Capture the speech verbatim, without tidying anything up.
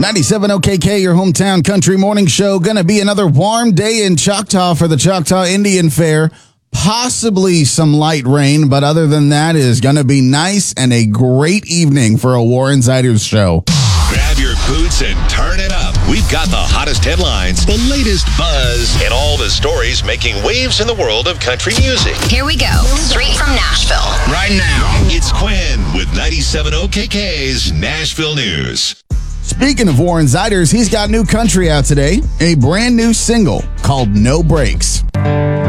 ninety-seven O K K, your hometown country morning show. Gonna be another warm day in Choctaw for the Choctaw Indian Fair. Possibly some light rain, but other than that, it is gonna be nice and a great evening for a War Insiders show. Grab your boots and turn it up. We've got the hottest headlines, the latest buzz, and all the stories making waves in the world of country music. Here we go, straight from Nashville. Right now, it's Quinn with ninety-seven O K K's Nashville News. Speaking of War Insiders, he's got new country out today, a brand new single called No Breaks.